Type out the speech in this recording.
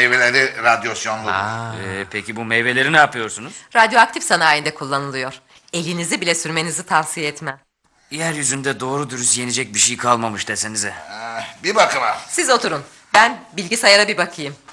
meyveleri radyasyonlu. Peki bu meyveleri ne yapıyorsunuz? Radyoaktif sanayinde kullanılıyor. Elinizi bile sürmenizi tavsiye etmem. Yeryüzünde doğru dürüst yenecek bir şey kalmamış desenize. Bir bakıma. Siz oturun. Ben bilgisayara bir bakayım.